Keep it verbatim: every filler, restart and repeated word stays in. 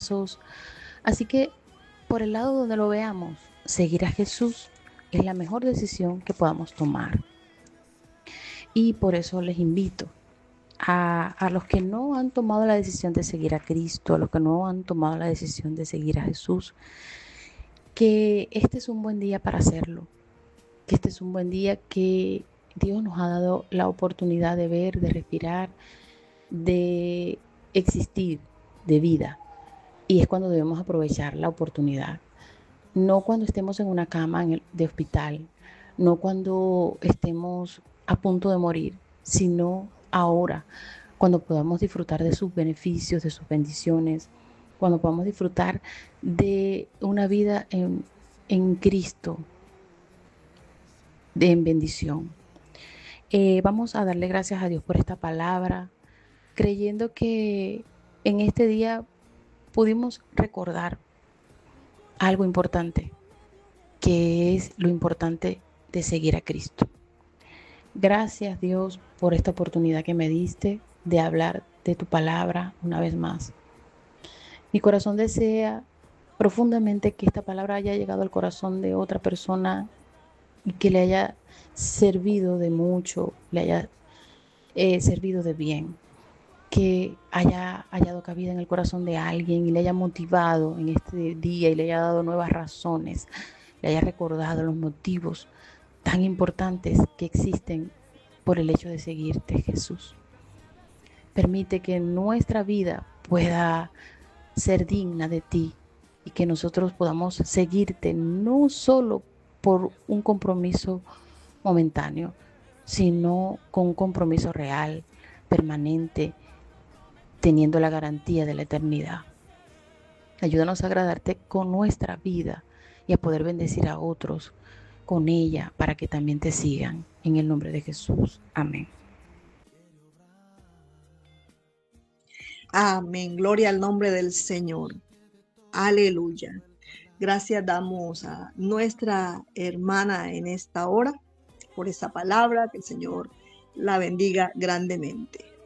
pasos. Así que por el lado donde lo veamos, seguir a Jesús es la mejor decisión que podamos tomar. Y por eso les invito a, a los que no han tomado la decisión de seguir a Cristo, a los que no han tomado la decisión de seguir a Jesús, que este es un buen día para hacerlo, que este es un buen día que Dios nos ha dado la oportunidad de ver, de respirar, de existir, de vida. Y es cuando debemos aprovechar la oportunidad. No cuando estemos en una cama en el, de hospital, no cuando estemos a punto de morir, sino ahora, cuando podamos disfrutar de sus beneficios, de sus bendiciones, cuando podamos disfrutar de una vida en, en Cristo, de, en bendición. Eh, vamos a darle gracias a Dios por esta palabra, creyendo que en este día pudimos recordar algo importante, que es lo importante de seguir a Cristo. Gracias, Dios, por esta oportunidad que me diste de hablar de tu palabra una vez más. Mi corazón desea profundamente que esta palabra haya llegado al corazón de otra persona y que le haya servido de mucho, le haya eh, servido de bien, que haya hallado cabida en el corazón de alguien y le haya motivado en este día y le haya dado nuevas razones, le haya recordado los motivos tan importantes que existen por el hecho de seguirte, Jesús. Permite que nuestra vida pueda ser digna de ti y que nosotros podamos seguirte no solo por un compromiso momentáneo, sino con un compromiso real, permanente, teniendo la garantía de la eternidad. Ayúdanos a agradarte con nuestra vida y a poder bendecir a otros con ella para que también te sigan. En el nombre de Jesús. Amén. Amén. Gloria al nombre del Señor. Aleluya. Gracias damos a nuestra hermana en esta hora por esta palabra. Que el Señor la bendiga grandemente.